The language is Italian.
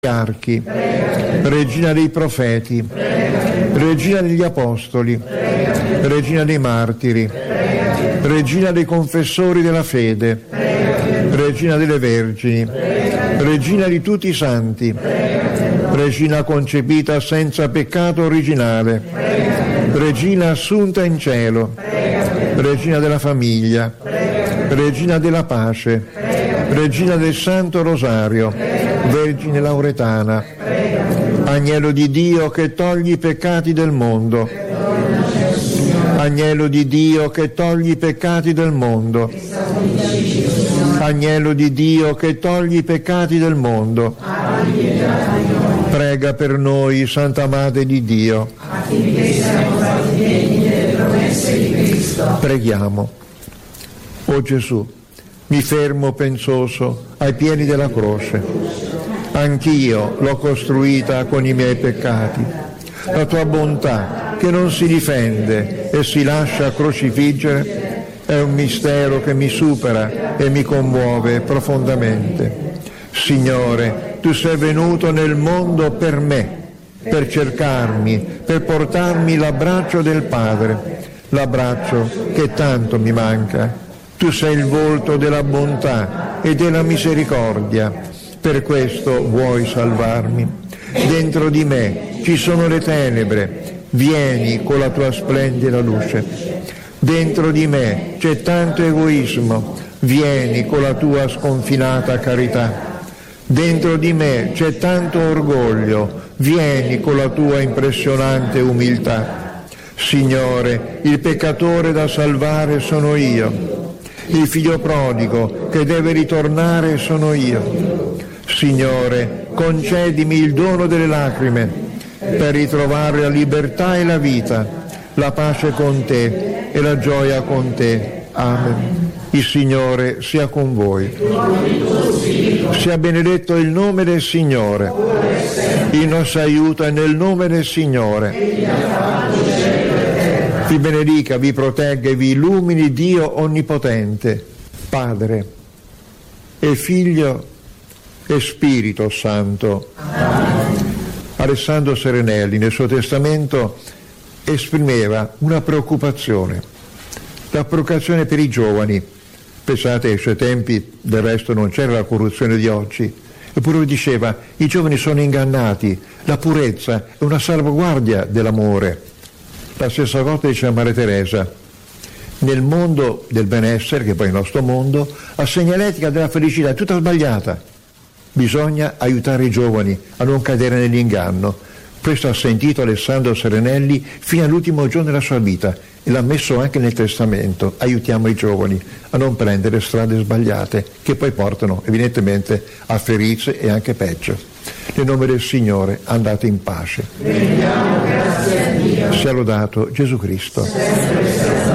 patriarchi, regina dei profeti, regina degli apostoli, regina dei martiri, regina dei confessori della fede, regina delle vergini, regina di tutti i santi, regina concepita senza peccato originale, regina assunta in cielo, regina della famiglia, regina della pace, regina del Santo Rosario, Vergine Lauretana, Agnello di Dio che togli i peccati del mondo, Agnello di Dio che togli i peccati del mondo, Agnello di Dio che togli i peccati del mondo, prega per noi, Santa Madre di Dio. Preghiamo. O Gesù, mi fermo pensoso ai piedi della croce. Anch'io l'ho costruita con i miei peccati. La tua bontà, che non si difende e si lascia crocifiggere, è un mistero che mi supera e mi commuove profondamente. Signore, tu sei venuto nel mondo per me, per cercarmi, per portarmi l'abbraccio del Padre, l'abbraccio che tanto mi manca. Tu sei il volto della bontà e della misericordia, per questo vuoi salvarmi. Dentro di me ci sono le tenebre, vieni con la tua splendida luce. Dentro di me c'è tanto egoismo, vieni con la tua sconfinata carità. Dentro di me c'è tanto orgoglio, vieni con la tua impressionante umiltà. Signore, il peccatore da salvare sono io. Il figlio prodigo che deve ritornare sono io. Signore, concedimi il dono delle lacrime per ritrovare la libertà e la vita, la pace con te e la gioia con te. Amen. Il Signore sia con voi. Sia benedetto il nome del Signore. Il nostro aiuto è nel nome del Signore. Vi benedica, vi protegga e vi illumini Dio Onnipotente, Padre e Figlio e Spirito Santo. Alessandro Serenelli nel suo testamento esprimeva una preoccupazione, la preoccupazione per i giovani. Pensate, ai suoi tempi del resto non c'era la corruzione di oggi, eppure diceva: i giovani sono ingannati, la purezza è una salvaguardia dell'amore. La stessa cosa diceva Maria Teresa: nel mondo del benessere, che poi è il nostro mondo, la segnaletica della felicità è tutta sbagliata. Bisogna aiutare i giovani a non cadere nell'inganno. Questo ha sentito Alessandro Serenelli fino all'ultimo giorno della sua vita e l'ha messo anche nel testamento. Aiutiamo i giovani a non prendere strade sbagliate che poi portano evidentemente a ferite e anche peggio. Nel nome del Signore andate in pace. Sia lodato Gesù Cristo.